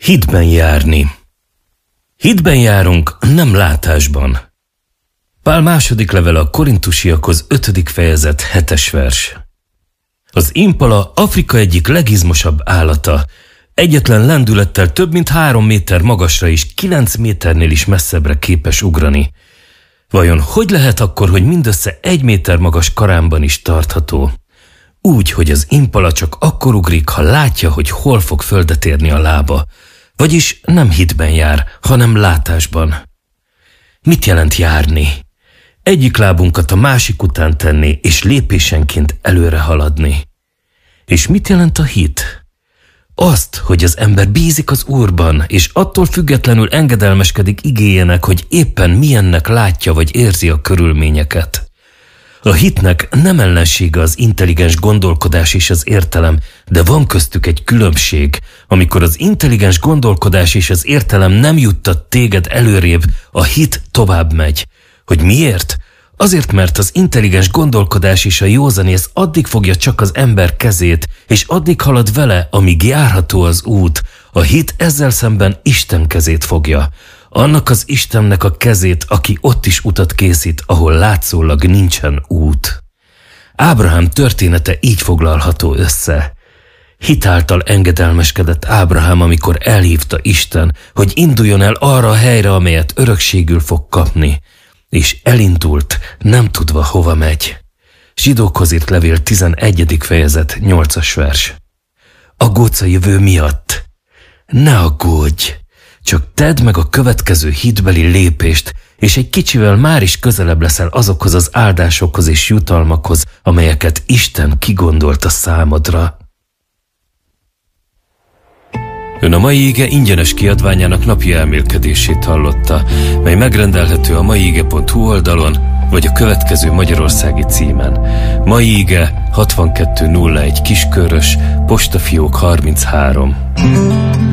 Hitben járni. Hitben járunk, nem látásban. Pál második levele a Korintusiakhoz 5. fejezet 7. vers. Az impala Afrika egyik legizmosabb állata. Egyetlen lendülettel több mint 3 méter magasra és 9 méternél is messzebbre képes ugrani. Vajon hogy lehet akkor, hogy mindössze 1 méter magas karámban is tartható? Úgy, hogy az impala csak akkor ugrik, ha látja, hogy hol fog földet érni a lába. Vagyis nem hitben jár, hanem látásban. Mit jelent járni? Egyik lábunkat a másik után tenni, és lépésenként előre haladni. És mit jelent a hit? Azt, hogy az ember bízik az Úrban, és attól függetlenül engedelmeskedik igéjének, hogy éppen milyennek látja vagy érzi a körülményeket. A hitnek nem ellensége az intelligens gondolkodás és az értelem, de van köztük egy különbség. Amikor az intelligens gondolkodás és az értelem nem juttat téged előrébb, a hit tovább megy. Hogy miért? Azért, mert az intelligens gondolkodás és a józanész addig fogja csak az ember kezét, és addig halad vele, amíg járható az út. A hit ezzel szemben Isten kezét fogja. Annak az Istennek a kezét, aki ott is utat készít, ahol látszólag nincsen út. Ábrahám története így foglalható össze. Hit által engedelmeskedett Ábrahám, amikor elhívta Isten, hogy induljon el arra a helyre, amelyet örökségül fog kapni. És elindult, nem tudva hova megy. Zsidókhoz írt levél 11. fejezet 8. vers. Aggódsz a jövő miatt? Ne aggódj! Csak tedd meg a következő hitbeli lépést, és egy kicsivel már is közelebb leszel azokhoz az áldásokhoz és jutalmakhoz, amelyeket Isten kigondolt a számodra. Ön a mai ige ingyenes kiadványának napi elmélkedését hallotta, mely megrendelhető a maiige.hu oldalon, vagy a következő magyarországi címen. Mai ige 6201 Kiskörös, postafiók 33.